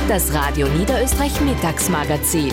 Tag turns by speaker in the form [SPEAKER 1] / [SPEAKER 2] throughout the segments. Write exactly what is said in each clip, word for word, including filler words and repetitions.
[SPEAKER 1] Das Radio Niederösterreich Mittagsmagazin.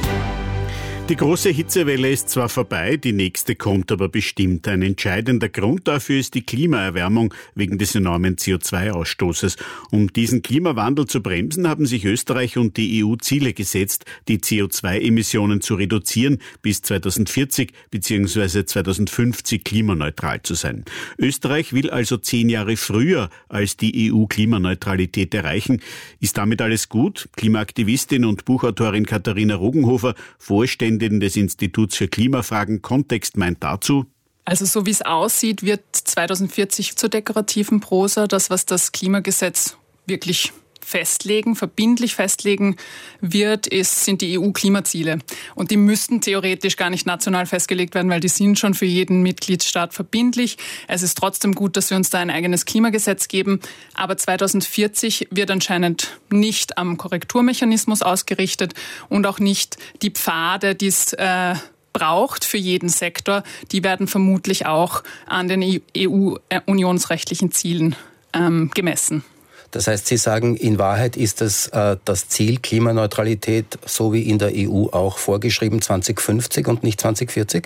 [SPEAKER 2] Die große Hitzewelle ist zwar vorbei, die nächste kommt aber bestimmt. Ein entscheidender Grund dafür ist die Klimaerwärmung wegen des enormen C O zwei Ausstoßes. Um diesen Klimawandel zu bremsen, haben sich Österreich und die E U Ziele gesetzt, die C O zwei Emissionen zu reduzieren, bis zweitausendvierzig bzw. zweitausendfünfzig klimaneutral zu sein. Österreich will also zehn Jahre früher als die E U Klimaneutralität erreichen. Ist damit alles gut? Klimaaktivistin und Buchautorin Katharina Rogenhofer, Vorständin des Instituts für Klimafragen Kontext, meint dazu:
[SPEAKER 3] Also so wie es aussieht, wird zweitausendvierzig zur dekorativen Prosa. Das, was das Klimagesetz wirklich festlegen, verbindlich festlegen wird, ist, sind die E U-Klimaziele. Und die müssten theoretisch gar nicht national festgelegt werden, weil die sind schon für jeden Mitgliedstaat verbindlich. Es ist trotzdem gut, dass wir uns da ein eigenes Klimagesetz geben. Aber zweitausendvierzig wird anscheinend nicht am Korrekturmechanismus ausgerichtet und auch nicht die Pfade, die es äh, braucht für jeden Sektor. Die werden vermutlich auch an den E U-unionsrechtlichen Zielen ähm, gemessen.
[SPEAKER 4] Das heißt, Sie sagen, in Wahrheit ist das, äh, das Ziel Klimaneutralität so wie in der E U auch vorgeschrieben zweitausendfünfzig und nicht zweitausendvierzig?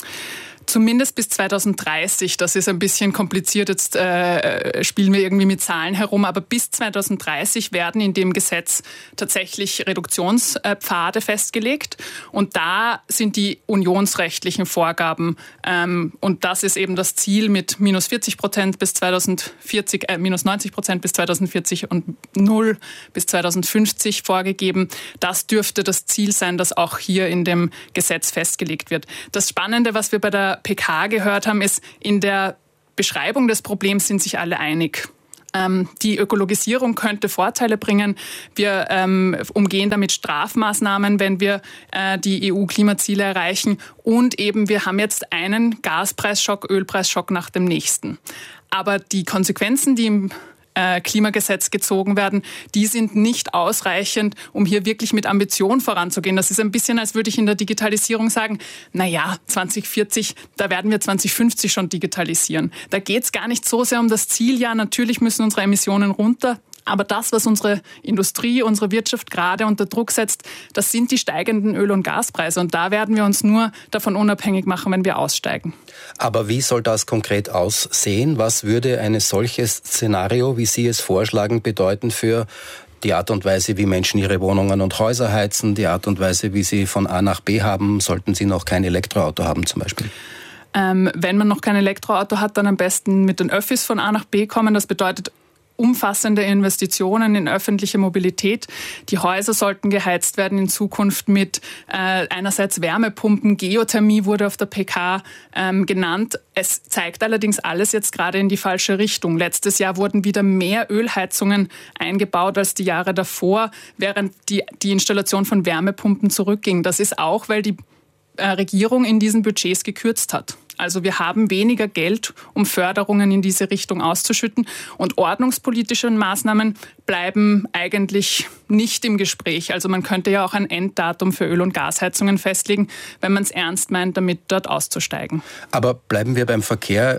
[SPEAKER 3] Zumindest bis zweitausenddreißig. Das ist ein bisschen kompliziert. Jetzt äh, spielen wir irgendwie mit Zahlen herum. Aber bis zweitausenddreißig werden in dem Gesetz tatsächlich Reduktionspfade festgelegt. Und da sind die unionsrechtlichen Vorgaben. Ähm, und das ist eben das Ziel mit minus vierzig Prozent bis zweitausendvierzig, äh, minus neunzig Prozent bis zweitausendvierzig und null bis zweitausendfünfzig vorgegeben. Das dürfte das Ziel sein, das auch hier in dem Gesetz festgelegt wird. Das Spannende, was wir bei der P K gehört haben, ist, in der Beschreibung des Problems sind sich alle einig. Ähm, die Ökologisierung könnte Vorteile bringen. Wir ähm, umgehen damit Strafmaßnahmen, wenn wir äh, die E U-Klimaziele erreichen. Und eben, wir haben jetzt einen Gaspreisschock, Ölpreisschock nach dem nächsten. Aber die Konsequenzen, die im Klimagesetz gezogen werden, die sind nicht ausreichend, um hier wirklich mit Ambition voranzugehen. Das ist ein bisschen, als würde ich in der Digitalisierung sagen, naja, zweitausendvierzig, da werden wir zweitausendfünfzig schon digitalisieren. Da geht es gar nicht so sehr um das Ziel. Ja, natürlich müssen unsere Emissionen runter. Aber das, was unsere Industrie, unsere Wirtschaft gerade unter Druck setzt, das sind die steigenden Öl- und Gaspreise. Und da werden wir uns nur davon unabhängig machen, wenn wir aussteigen.
[SPEAKER 4] Aber wie soll das konkret aussehen? Was würde ein solches Szenario, wie Sie es vorschlagen, bedeuten für die Art und Weise, wie Menschen ihre Wohnungen und Häuser heizen, die Art und Weise, wie sie von A nach B haben, sollten sie noch kein Elektroauto haben zum Beispiel?
[SPEAKER 3] Ähm, wenn man noch kein Elektroauto hat, dann am besten mit den Öffis von A nach B kommen. Das bedeutet umfassende Investitionen in öffentliche Mobilität. Die Häuser sollten geheizt werden in Zukunft mit äh, einerseits Wärmepumpen, Geothermie wurde auf der P K ähm, genannt. Es zeigt allerdings alles jetzt gerade in die falsche Richtung. Letztes Jahr wurden wieder mehr Ölheizungen eingebaut als die Jahre davor, während die, die Installation von Wärmepumpen zurückging. Das ist auch, weil die äh, Regierung in diesen Budgets gekürzt hat. Also wir haben weniger Geld, um Förderungen in diese Richtung auszuschütten. Und ordnungspolitische Maßnahmen bleiben eigentlich nicht im Gespräch. Also man könnte ja auch ein Enddatum für Öl- und Gasheizungen festlegen, wenn man es ernst meint, damit dort auszusteigen.
[SPEAKER 4] Aber bleiben wir beim Verkehr.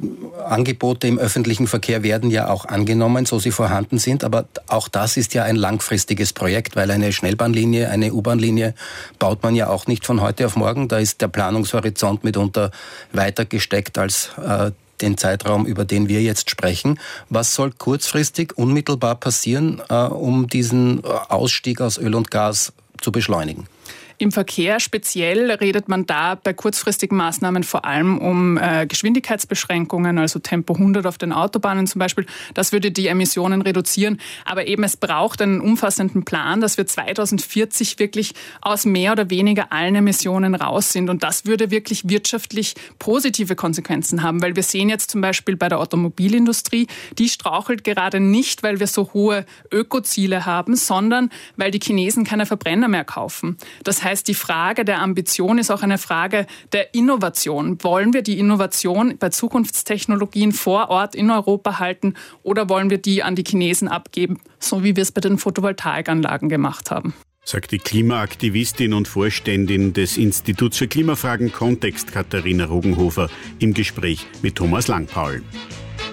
[SPEAKER 4] Angebote im öffentlichen Verkehr werden ja auch angenommen, so sie vorhanden sind. Aber auch das ist ja ein langfristiges Projekt, weil eine Schnellbahnlinie, eine U-Bahn-Linie baut man ja auch nicht von heute auf morgen. Da ist der Planungshorizont mitunter weiter gesteckt als äh, den Zeitraum, über den wir jetzt sprechen. Was soll kurzfristig, unmittelbar passieren, äh, um diesen Ausstieg aus Öl und Gas zu beschleunigen?
[SPEAKER 3] Im Verkehr speziell redet man da bei kurzfristigen Maßnahmen vor allem um äh, Geschwindigkeitsbeschränkungen, also Tempo hundert auf den Autobahnen zum Beispiel. Das würde die Emissionen reduzieren. Aber eben es braucht einen umfassenden Plan, dass wir zweitausendvierzig wirklich aus mehr oder weniger allen Emissionen raus sind. Und das würde wirklich wirtschaftlich positive Konsequenzen haben, weil wir sehen jetzt zum Beispiel bei der Automobilindustrie, die strauchelt gerade nicht, weil wir so hohe Ökoziele haben, sondern weil die Chinesen keine Verbrenner mehr kaufen. Das heißt, die Frage der Ambition ist auch eine Frage der Innovation. Wollen wir die Innovation bei Zukunftstechnologien vor Ort in Europa halten oder wollen wir die an die Chinesen abgeben, so wie wir es bei den Photovoltaikanlagen gemacht haben?
[SPEAKER 2] Sagt die Klimaaktivistin und Vorständin des Instituts für Klimafragen Kontext, Katharina Rogenhofer, im Gespräch mit Thomas Langpaul.